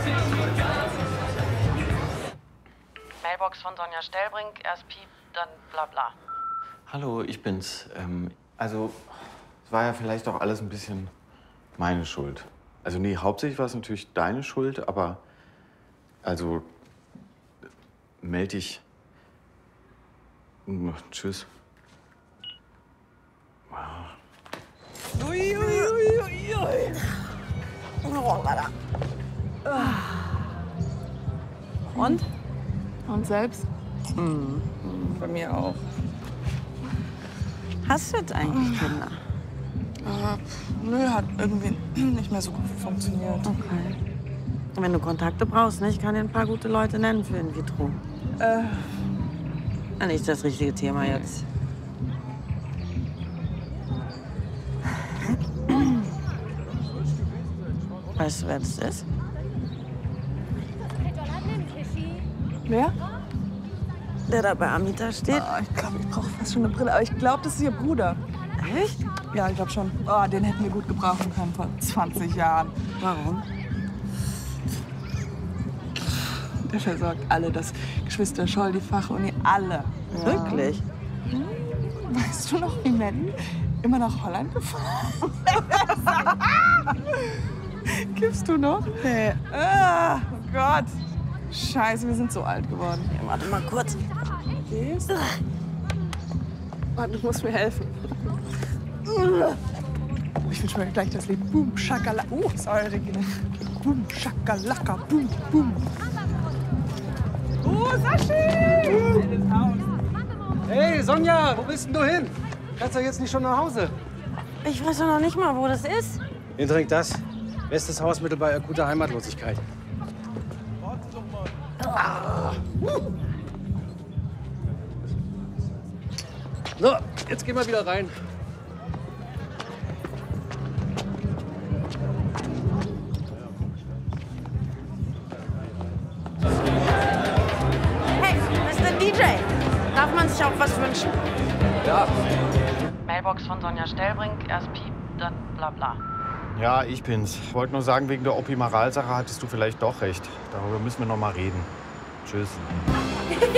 Mailbox von Sonja Stellbrink, erst Piep, dann bla bla. Hallo, ich bin's. Also, es war ja vielleicht auch alles ein bisschen meine Schuld. Also, nee, hauptsächlich war es natürlich deine Schuld, aber also, meld dich. Tschüss. Ui, ui, ui, ui, ui. Oh, Alter. Und? Und selbst? Bei mir auch. Hast du jetzt eigentlich Kinder? Nö, hat irgendwie nicht mehr so gut funktioniert. Okay. Wenn du Kontakte brauchst, ne? Ich kann dir ein paar gute Leute nennen für in vitro. Nicht das richtige Thema jetzt. Weißt du, wer das ist? Wer? Der da bei Amita steht? Ich glaube, ich brauche fast schon eine Brille. Aber ich glaube, das ist ihr Bruder. Echt? Ja, ich glaube schon. Oh, den hätten wir gut gebrauchen können vor 20 Jahren. Warum? Der versorgt alle, das Geschwister Scholl, die Fachuni, alle. Ja. Wirklich? Weißt du noch, wie Mandy immer nach Holland gefahren ist? Kiffst du noch? Nee. Oh Gott. Scheiße, wir sind so alt geworden. Ja, warte mal kurz. Gehst? Warte, du musst mir helfen. Ich wünsche mir gleich das Lied. Boom, Schakalaka. Sorry, Regina. Boom, Schakalaka, boom, boom. Sashi! Hey, Sonja, wo bist denn du hin? Kannst du jetzt nicht schon nach Hause? Ich weiß doch noch nicht mal, wo das ist. Wen trinkt das? Bestes Hausmittel bei akuter Heimatlosigkeit. So, jetzt gehen wir wieder rein. Hey, Mr. DJ, darf man sich auch was wünschen? Ja. Mailbox von Sonja Stellbrink, erst Piep, dann bla bla. Ja, ich bin's. Wollte nur sagen, wegen der Opimaralsache hattest du vielleicht doch recht. Darüber müssen wir noch mal reden. Tschüss.